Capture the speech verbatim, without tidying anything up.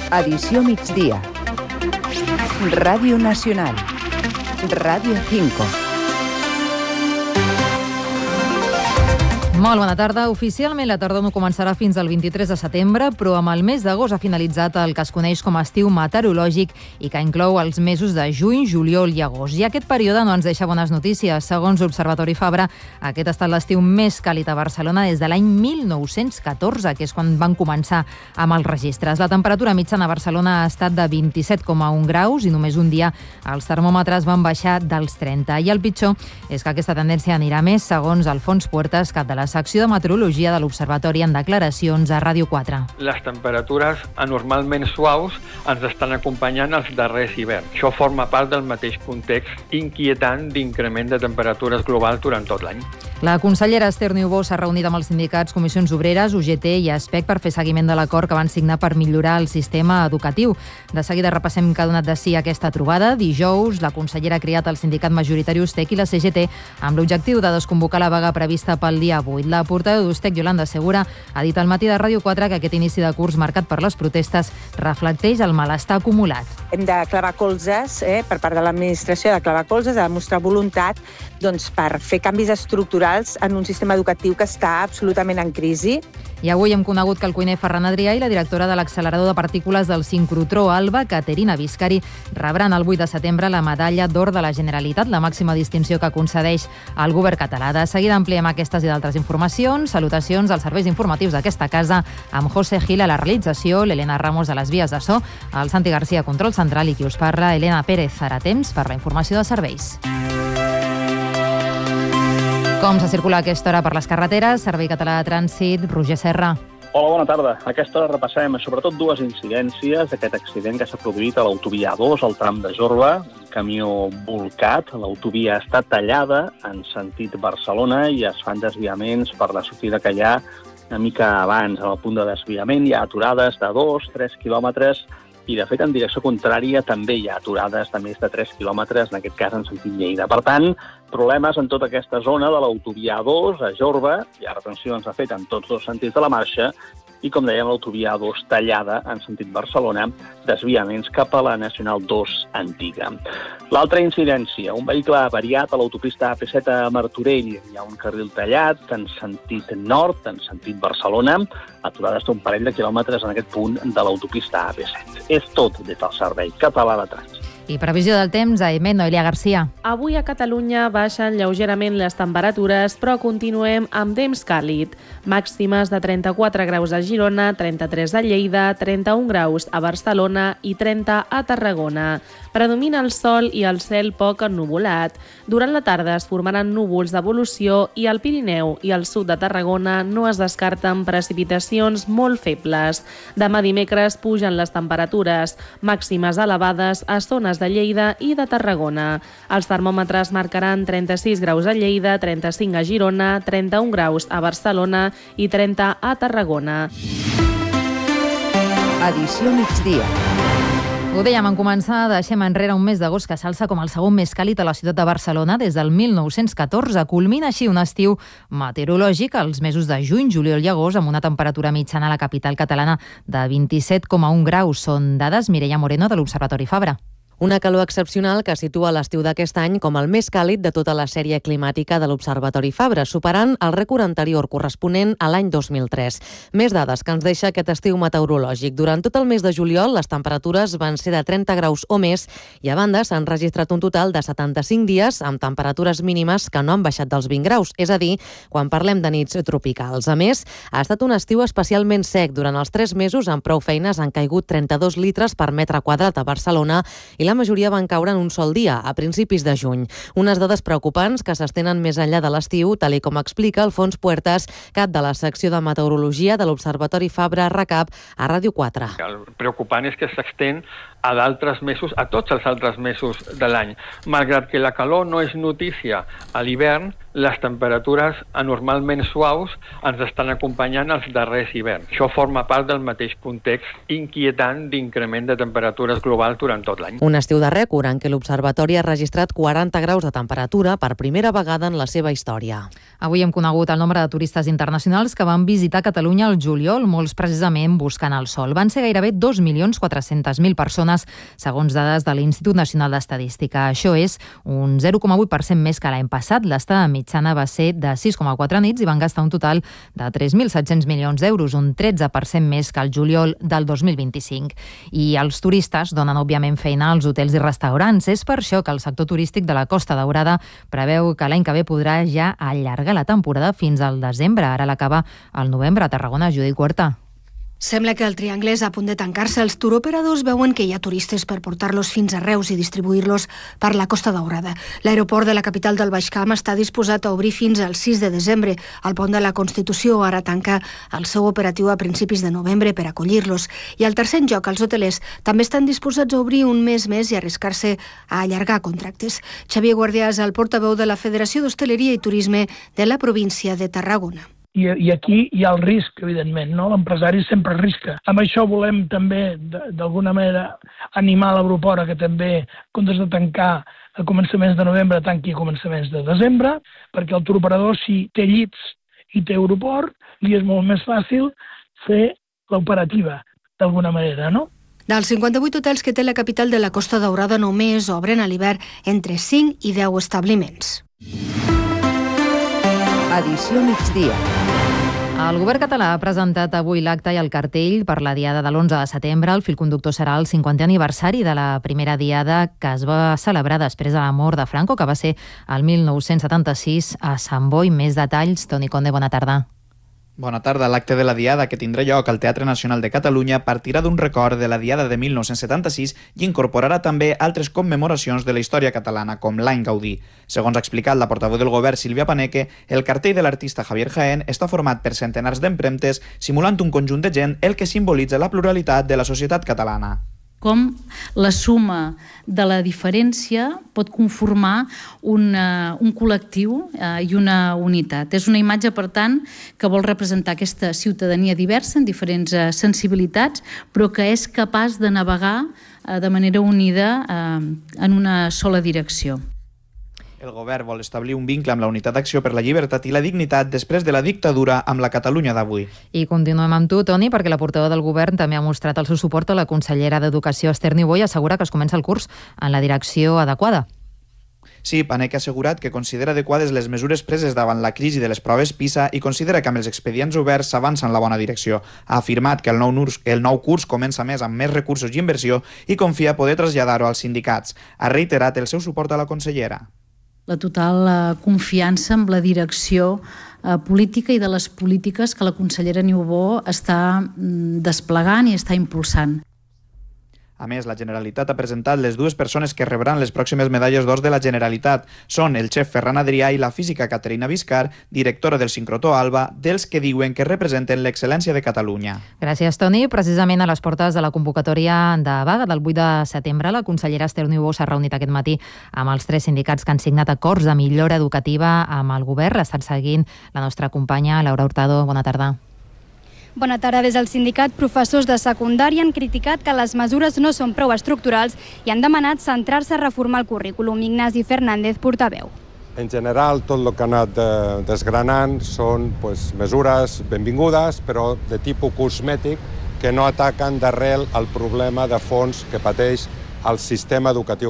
Edició migdia. Ràdio Nacional. Ràdio cinco. Molt bona tarda. Oficialment la tardor no començarà fins al vint-i-tres de setembre, però amb el mes d'agost ha finalitzat el que es coneix com a estiu meteorològic i que inclou els mesos de juny, juliol i agost. I aquest període no ens deixa bones notícies. Segons l'Observatori Fabra, aquest ha estat l'estiu més càlid a Barcelona des de l'any mil nou-cents catorze, que és quan van començar amb els registres. La temperatura mitjana a Barcelona ha estat de vint-i-set coma un graus i només un dia els termòmetres van baixar dels trenta. I el pitjor és que aquesta tendència anirà més, segons Alfons Puertas, cap de la secció de meteorologia de l'Observatori, en declaracions a Ràdio quatre. Les temperatures anormalment suaus ens estan acompanyant els darrers hiverns. Això forma part del mateix context inquietant d'increment de temperatures globals durant tot l'any. La consellera Esther Niubó s'ha reunit amb els sindicats Comissions Obreres, U G T i ASPEC per fer seguiment de l'acord que van signar per millorar el sistema educatiu. De seguida repassem què ha donat de sí aquesta trobada. Dijous, la consellera ha criat el sindicat majoritari USTEC i la C G T amb l'objectiu de desconvocar la vaga prevista pel dia vuit. La portaveu d'USTEC, Yolanda Segura, ha dit al matí de Ràdio quatre que aquest inici de curs marcat per les protestes reflecteix el malestar acumulat. Hem de clavar colzes, eh, per part de l'administració, de clavar colzes, de demostrar voluntat doncs, per fer canvis estructurals en un sistema educatiu que està absolutament en crisi. I avui hem conegut que el cuiner Ferran Adrià i la directora de l'accelerador de partícules del sincrotró Alba, Caterina Viscari, rebran el vuit de setembre la medalla d'or de la Generalitat, la màxima distinció que concedeix el govern català. De seguida ampliem aquestes i d'altres informacions. Salutacions als serveis informatius d'aquesta casa, amb José Gil a la realització, l'Helena Ramos a les vies de so, el Santi Garcia a control central i qui us parla, Helena Pérez. Ara temps per la informació de serveis. Com se circula a aquesta hora per les carreteres? Servei Català de Trànsit, Roger Serra. Hola, bona tarda. A aquesta hora repassem sobretot dues incidències d'aquest accident que s'ha produït a l'autovia A dos, al tram de Jorba, un camió volcat. L'autovia està tallada en sentit Barcelona i es fan desviaments per la sortida que hi ha una mica abans. En el punt de desviament hi ha aturades de dos a tres quilòmetres i, de fet, en direcció contrària també hi ha aturades de més de tres quilòmetres, en aquest cas en sentit Lleida. Per tant, problemes en tota aquesta zona de l'autovia A dos, a Jorba, hi ha retencions, de fet, en tots dos sentits de la marxa, i, com dèiem, l'autovia A dos tallada en sentit Barcelona, desviaments cap a la Nacional dos antiga. L'altra incidència, un vehicle avariat a l'autopista A P set a Martorell. Hi ha un carril tallat en sentit nord, en sentit Barcelona, aturades d'un parell de quilòmetres en aquest punt de l'autopista A P set. És tot des del Servei Català de Trànsit. I previsió del temps a Emet, Noelia Garcia. Avui a Catalunya baixen lleugerament les temperatures, però continuem amb temps càlid. Màximes de trenta-quatre graus a Girona, trenta-tres a Lleida, trenta-un graus a Barcelona i trenta a Tarragona. Predomina el sol i el cel poc ennuvolat. Durant la tarda es formaran núvols d'evolució i al Pirineu i al sud de Tarragona no es descarten precipitacions molt febles. Demà dimecres pugen les temperatures, màximes elevades a zones de Lleida i de Tarragona. Els termòmetres marcaran trenta-sis graus a Lleida, trenta-cinc a Girona, trenta-un graus a Barcelona i trenta a Tarragona. Edició migdia. Ho dèiem en començar, deixem enrere un mes d'agost que s'alça com el segon més càlid a la ciutat de Barcelona des del mil nou-cents catorze. Culmina així un estiu meteorològic als mesos de juny, juliol i agost amb una temperatura mitjana a la capital catalana de vint-i-set coma un graus. Són dades Mireia Moreno de l'Observatori Fabra. Una calor excepcional que situa l'estiu d'aquest any com el més càlid de tota la sèrie climàtica de l'Observatori Fabra, superant el rècord anterior corresponent a l'any dos mil tres. Més dades que ens deixa aquest estiu meteorològic. Durant tot el mes de juliol, les temperatures van ser de trenta graus o més i, a banda, s'han registrat un total de setanta-cinc dies amb temperatures mínimes que no han baixat dels vint graus, és a dir, quan parlem de nits tropicals. A més, ha estat un estiu especialment sec. Durant els tres mesos, amb prou feines, han caigut trenta-dos litres per metre quadrat a Barcelona i la majoria van caure en un sol dia, a principis de juny. Unes dades preocupants que s'estenen més enllà de l'estiu, tal i com explica Alfons Puertas, cap de la secció de meteorologia de l'Observatori Fabra RACAP a Ràdio quatre. El preocupant és que s'extén a d'altres mesos, a tots els altres mesos de l'any. Malgrat que la calor no és notícia a l'hivern, les temperatures anormalment suaus ens estan acompanyant els darrers hiverns. Això forma part del mateix context inquietant d'increment de temperatures globals durant tot l'any. Un estiu de rècord en què l'Observatori ha registrat quaranta graus de temperatura per primera vegada en la seva història. Avui hem conegut el nombre de turistes internacionals que van visitar Catalunya al juliol, molts precisament buscant el sol. Van ser gairebé dos milions quatre-cents mil persones, segons dades de l'Institut Nacional d'Estadística. Això és un zero coma vuit per cent més que l'any passat. L'estada mitjana va ser de sis coma quatre nits i van gastar un total de tres mil set-cents milions d'euros, un tretze per cent més que el juliol del dos mil vint-i-cinc. I els turistes donen, òbviament, feina als hotels i restaurants. És per això que el sector turístic de la Costa Daurada preveu que l'any que ve podrà ja allargar la temporada fins al desembre. Ara l'acaba al novembre a Tarragona. Judit Huerta. Sembla que el triangle és a punt de tancar-se. Els turoperadors veuen que hi ha turistes per portar-los fins a Reus i distribuir-los per la Costa Daurada. L'aeroport de la capital del Baix Camp està disposat a obrir fins al sis de desembre. El pont de la Constitució ara tanca el seu operatiu a principis de novembre per acollir-los. I al tercer lloc, els hotelers també estan disposats a obrir un mes més i arriscar-se a allargar contractes. Xavier Guardià és el portaveu de la Federació d'Hostaleria i Turisme de la província de Tarragona. I, i aquí hi ha el risc, evidentment, no? L'empresari sempre arrisca. Amb això volem també, d'alguna manera, animar l'aeroport a que també, en comptes de tancar a començaments de novembre, tanqui a començaments de desembre, perquè el turoperador, si té llits i té aeroport, li és molt més fàcil fer l'operativa, d'alguna manera, no? Dels cinquanta-vuit hotels que té la capital de la Costa Daurada, només obren a l'hivern entre cinc i deu establiments. Edició migdia. El govern català ha presentat avui l'acte i el cartell per la diada de l'onze de setembre. El fil conductor serà el cinquantè aniversari de la primera diada que es va celebrar després de la mort de Franco, que va ser el mil nou-cents setanta-sis a Sant Boi. Més detalls, Toni Conde, bona tarda. Bona tarda. L'acte de la Diada, que tindrà lloc al Teatre Nacional de Catalunya, partirà d'un record de la Diada de mil nou-cents setanta-sis i incorporarà també altres commemoracions de la història catalana, com l'any Gaudí. Segons ha explicat la portaveu del govern, Sílvia Paneque, el cartell de l'artista Javier Jaén està format per centenars d'empremtes simulant un conjunt de gent, el que simbolitza la pluralitat de la societat catalana. Com la suma de la diferència pot conformar una, un col·lectiu eh, i una unitat. És una imatge, per tant, que vol representar aquesta ciutadania diversa en diferents eh, sensibilitats, però que és capaç de navegar eh, de manera unida eh, en una sola direcció. El govern vol establir un vincle amb la Unitat d'Acció per la Llibertat i la Dignitat després de la dictadura amb la Catalunya d'avui. I continuem amb tu, Toni, perquè la portaveu del govern també ha mostrat el seu suport a la consellera d'Educació, Esther Niubó, i assegura que es comença el curs en la direcció adequada. Sí, Paneque ha assegurat que considera adequades les mesures preses davant la crisi de les proves PISA i considera que amb els expedients oberts s'avança en la bona direcció. Ha afirmat que el nou, el nou curs comença més amb més recursos i inversió i confia poder traslladar-ho als sindicats. Ha reiterat el seu suport a la consellera. La total eh, confiança en la direcció eh, política i de les polítiques que la consellera Niubó està mm, desplegant i està impulsant. A més, la Generalitat ha presentat les dues persones que rebran les pròximes medalles d'or de la Generalitat. Són el xef Ferran Adrià i la física Caterina Viscar, directora del sincrotró Alba, dels que diuen que representen l'excel·lència de Catalunya. Gràcies, Toni. Precisament a les portes de la convocatòria de vaga del vuit de setembre, la consellera Esther Niubó s'ha reunit aquest matí amb els tres sindicats que han signat acords de millora educativa amb el govern. L'ha estat seguint la nostra companya Laura Hurtado. Bona tarda. Bona tarda. Des del sindicat, professors de secundària han criticat que les mesures no són prou estructurals i han demanat centrar-se a reformar el currículum. Ignasi Fernández, portaveu. En general, tot el que ha anat desgranant són pues, mesures benvingudes, però de tipus cosmètic, que no ataquen d'arrel el problema de fons que pateix el sistema educatiu